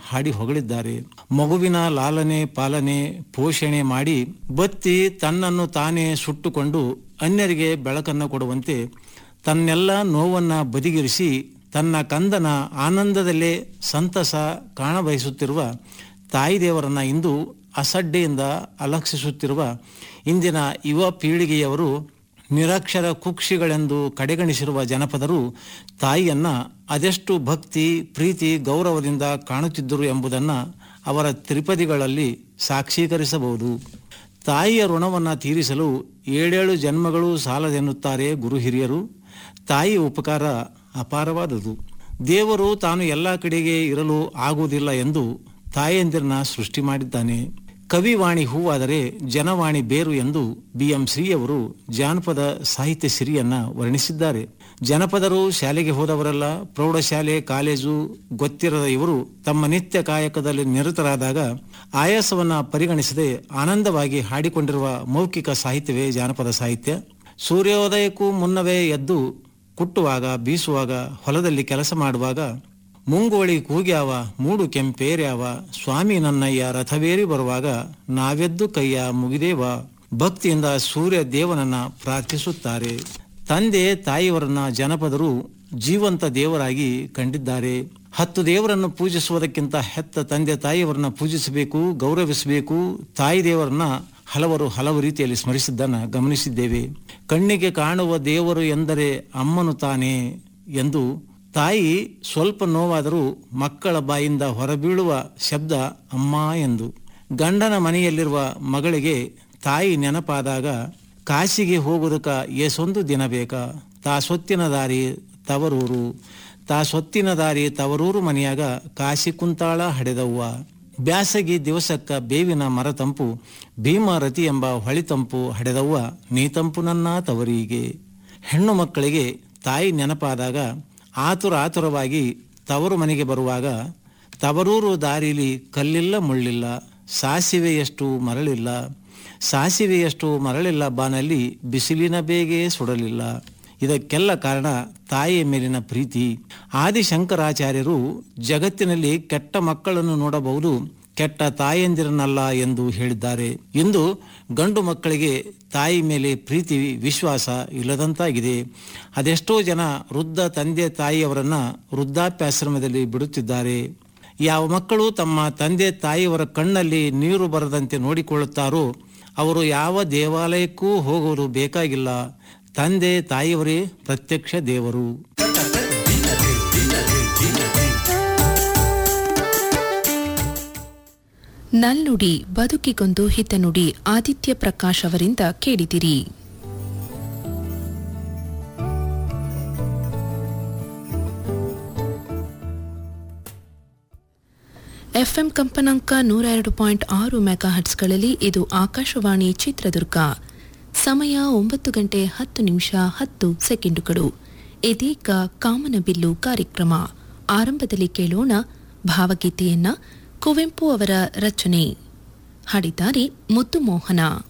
ಹಾಡಿ ಹೊಗಳಿದ್ದಾರೆ. ಮಗುವಿನ ಲಾಲನೆ ಪಾಲನೆ ಪೋಷಣೆ ಮಾಡಿ ಬತ್ತಿ ತನ್ನನ್ನು ತಾನೇ ಸುಟ್ಟುಕೊಂಡು ಅನ್ಯರಿಗೆ ಬೆಳಕನ್ನು ಕೊಡುವಂತೆ ತನ್ನೆಲ್ಲ ನೋವನ್ನು ಬದಿಗಿರಿಸಿ ತನ್ನ ಕಂದನ ಆನಂದದಲ್ಲೇ ಸಂತಸ ಕಾಣಬಯಸುತ್ತಿರುವ ತಾಯಿದೇವರನ್ನು ಇಂದು ಅಸಡ್ಡೆಯಿಂದ ಅಲಕ್ಷಿಸುತ್ತಿರುವ ಇಂದಿನ ಯುವ ಪೀಳಿಗೆಯವರು ನಿರಕ್ಷರ ಕುಕ್ಷಿಗಳೆಂದು ಕಡೆಗಣಿಸಿರುವ ಜನಪದರು ತಾಯಿಯನ್ನು ಅದೆಷ್ಟು ಭಕ್ತಿ ಪ್ರೀತಿ ಗೌರವದಿಂದ ಕಾಣುತ್ತಿದ್ದರು ಎಂಬುದನ್ನು ಅವರ ತ್ರಿಪದಿಗಳಲ್ಲಿ ಸಾಕ್ಷೀಕರಿಸಬಹುದು. ತಾಯಿಯ ಋಣವನ್ನು ತೀರಿಸಲು 7 ಜನ್ಮಗಳು ಸಾಲದೆನ್ನುತ್ತಾರೆ ಗುರು ಹಿರಿಯರು. ತಾಯಿ ಉಪಕಾರ ಅಪಾರವಾದುದು. ದೇವರು ತಾನು ಎಲ್ಲ ಕಡೆಗೆ ಇರಲು ಆಗುವುದಿಲ್ಲ ಎಂದು ತಾಯಂದಿರನ್ನ ಸೃಷ್ಟಿ ಮಾಡಿದ್ದಾನೆ. ಕವಿವಾಣಿ ಹೂವಾದರೆ ಜನವಾಣಿ ಬೇರು ಎಂದು BM ಶ್ರೀಯವರು ಜಾನಪದ ಸಾಹಿತ್ಯ ಸಿರಿಯನ್ನು ವರ್ಣಿಸಿದ್ದಾರೆ. ಜನಪದರು ಶಾಲೆಗೆ ಹೋದವರಲ್ಲ, ಪ್ರೌಢಶಾಲೆ ಕಾಲೇಜು ಗೊತ್ತಿರದ ಇವರು ತಮ್ಮ ನಿತ್ಯ ಕಾಯಕದಲ್ಲಿ ನಿರತರಾದಾಗ ಆಯಾಸವನ್ನು ಪರಿಗಣಿಸದೆ ಆನಂದವಾಗಿ ಹಾಡಿಕೊಂಡಿರುವ ಮೌಖಿಕ ಸಾಹಿತ್ಯವೇ ಜಾನಪದ ಸಾಹಿತ್ಯ. ಸೂರ್ಯೋದಯಕ್ಕೂ ಮುನ್ನವೇ ಎದ್ದು ಕುಟ್ಟುವಾಗ ಬೀಸುವಾಗ ಹೊಲದಲ್ಲಿ ಕೆಲಸ ಮಾಡುವಾಗ ಮುಂಗೋಳಿ ಕೂಗ್ಯಾವ ಮೂಡು ಕೆಂಪೇರ್ಯಾವ ಸ್ವಾಮಿ ನನ್ನಯ್ಯ ರಥವೇರಿ ಬರುವಾಗ ನಾವೆದ್ದು ಕೈಯ ಮುಗಿದೇವ ಭಕ್ತಿಯಿಂದ ಸೂರ್ಯ ದೇವನನ್ನ ಪ್ರಾರ್ಥಿಸುತ್ತಾರೆ. ತಂದೆ ತಾಯಿಯವರನ್ನ ಜನಪದರು ಜೀವಂತ ದೇವರಾಗಿ ಕಂಡಿದ್ದಾರೆ. 10 ದೇವರನ್ನು ಪೂಜಿಸುವುದಕ್ಕಿಂತ ಹೆತ್ತ ತಂದೆ ತಾಯಿಯವರನ್ನ ಪೂಜಿಸಬೇಕು, ಗೌರವಿಸಬೇಕು. ತಾಯಿ ದೇವರನ್ನ ಹಲವು ರೀತಿಯಲ್ಲಿ ಸ್ಮರಿಸಿದ್ದನ್ನು ಗಮನಿಸಿದ್ದೇವೆ. ಕಣ್ಣಿಗೆ ಕಾಣುವ ದೇವರು ಎಂದರೆ ಅಮ್ಮನು ತಾನೇ ಎಂದು ತಾಯಿ ಸ್ವಲ್ಪ ನೋವಾದರೂ ಮಕ್ಕಳ ಬಾಯಿಂದ ಹೊರಬೀಳುವ ಶಬ್ದ ಅಮ್ಮ ಎಂದು. ಗಂಡನ ಮನೆಯಲ್ಲಿರುವ ಮಗಳಿಗೆ ತಾಯಿ ನೆನಪಾದಾಗ ಕಾಶಿಗೆ ಹೋಗುವುದಕ್ಕೆ ಏಸೊಂದು ದಿನ ಬೇಕಾ, ತಾ ಸೊತ್ತಿನ ದಾರಿ ತವರೂರು ಮನೆಯಾಗ ಕಾಶಿ ಕುಂತಾಳ ಹಡೆದವ್ವ. ಬ್ಯಾಸಗಿ ದಿವಸಕ್ಕ ಬೇವಿನ ಮರ ತಂಪು, ಭೀಮರತಿ ಎಂಬ ಹೊಳಿತಂಪು ಹಡೆದವ್ವ ನೀತಂಪು ನನ್ನ ತವರಿಗೆ. ಹೆಣ್ಣು ಮಕ್ಕಳಿಗೆ ತಾಯಿ ನೆನಪಾದಾಗ ಆತುರವಾಗಿ ತವರು ಮನೆಗೆ ಬರುವಾಗ ತವರೂರು ದಾರಿಲಿ ಕಲ್ಲಿಲ್ಲ ಮುಳ್ಳಿಲ್ಲ, ಸಾಸಿವೆಯಷ್ಟು ಮರಳಿಲ್ಲ ಬಾನಲ್ಲಿ ಬಿಸಿಲಿನ ಬೇಗೆ ಸುಡಲಿಲ್ಲ. ಇದಕ್ಕೆಲ್ಲ ಕಾರಣ ತಾಯಿಯ ಮೇಲಿನ ಪ್ರೀತಿ. ಆದಿಶಂಕರಾಚಾರ್ಯರು ಜಗತ್ತಿನಲ್ಲಿ ಕೆಟ್ಟ ಮಕ್ಕಳನ್ನು ನೋಡಬಹುದು, ಕೆಟ್ಟ ತಾಯಂದಿರನ್ನಲ್ಲ ಎಂದು ಹೇಳಿದ್ದಾರೆ. ಇಂದು ಗಂಡು ಮಕ್ಕಳಿಗೆ ತಾಯಿ ಮೇಲೆ ಪ್ರೀತಿ ವಿಶ್ವಾಸ ಇಲ್ಲದಂತಾಗಿದೆ. ಅದೆಷ್ಟೋ ಜನ ವೃದ್ಧ ತಂದೆ ತಾಯಿಯವರನ್ನ ವೃದ್ಧಾಪ್ಯಾಶ್ರಮದಲ್ಲಿ ಬಿಡುತ್ತಿದ್ದಾರೆ. ಯಾವ ಮಕ್ಕಳು ತಮ್ಮ ತಂದೆ ತಾಯಿಯವರ ಕಣ್ಣಲ್ಲಿ ನೀರು ಬರದಂತೆ ನೋಡಿಕೊಳ್ಳುತ್ತಾರೋ ಅವರು ಯಾವ ದೇವಾಲಯಕ್ಕೂ ಹೋಗುವುದು ಬೇಕಾಗಿಲ್ಲ. ತಂದೆ ತಾಯಿಯವರೇ ಪ್ರತ್ಯಕ್ಷ ದೇವರು. ನಲ್ನುಡಿ ಬದುಕಿಗೊಂದು ಹಿತನುಡಿ ಆದಿತ್ಯ ಪ್ರಕಾಶ್ ಅವರಿಂದ ಕೇಳಿದಿರಿ. FM ಕಂಪನಾಂಕ 102.6 ಮೆಗಾಹರ್ಟ್ಸ್ಗಳಲ್ಲಿ ಇದು ಆಕಾಶವಾಣಿ ಚಿತ್ರದುರ್ಗ. ಸಮಯ 9:10 ಇದೀಗ ಕಾಮನಬಿಲ್ಲು ಕಾರ್ಯಕ್ರಮ ಆರಂಭದಲ್ಲಿ ಕೇಳೋಣ ಭಾವಗೀತೆಯನ್ನ. ಕುವೆಂಪು ಅವರ ರಚನೆ, ಹಾಡಿದ್ದಾರೆ ಮುದ್ದು ಮೋಹನ.